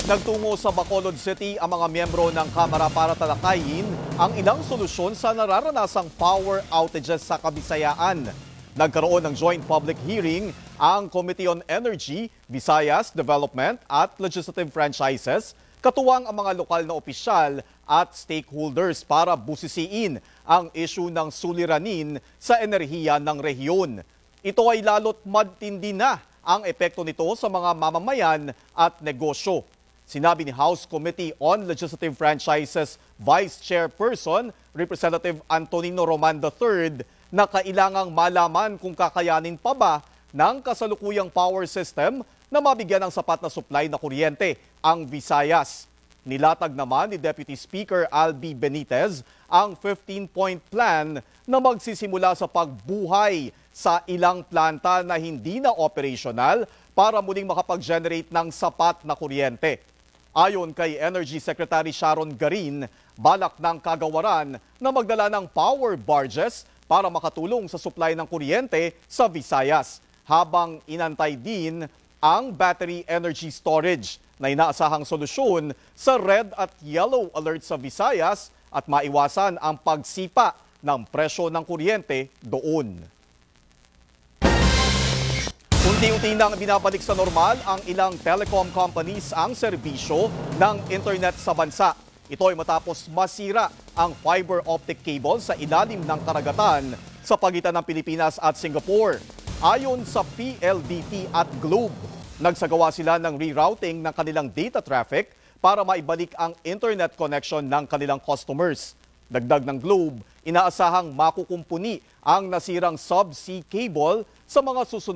Nagtungo sa Bacolod City ang mga miyembro ng Kamara para talakayin ang ilang solusyon sa nararanasang power outages sa Kabisayaan. Nagkaroon ng joint public hearing ang Committee on Energy, Visayas Development at Legislative Franchises, katuwang ang mga lokal na opisyal at stakeholders para busisiin ang issue ng suliranin sa enerhiya ng rehiyon. Ito ay lalo't matindi na ang epekto nito sa mga mamamayan at negosyo. Sinabi ni House Committee on Legislative Franchises Vice Chairperson Representative Antonino Roman III na kailangang malaman kung kakayanin pa ba ng kasalukuyang power system na mabigyan ng sapat na supply na kuryente ang Visayas. Nilatag naman ni Deputy Speaker Albi Benitez ang 15-point plan na magsisimula sa pagbuhay sa ilang planta na hindi na operational para muling makapag-generate ng sapat na kuryente. Ayon kay Energy Secretary Sharon Garin, balak ng kagawaran na magdala ng power barges para makatulong sa supply ng kuryente sa Visayas, habang inantay din ang battery energy storage na inaasahang solusyon sa red at yellow alert sa Visayas at maiwasan ang pagsipa ng presyo ng kuryente doon. Unti-unti nang binabalik sa normal ang ilang telecom companies ang serbisyo ng internet sa bansa. Ito ay matapos masira ang fiber optic cable sa ilalim ng karagatan sa pagitan ng Pilipinas at Singapore. Ayon sa PLDT at Globe, nagsagawa sila ng rerouting ng kanilang data traffic para maibalik ang internet connection ng kanilang customers. Dagdag ng Globe, inaasahang makukumpuni ang nasirang subsea cable sa mga susunod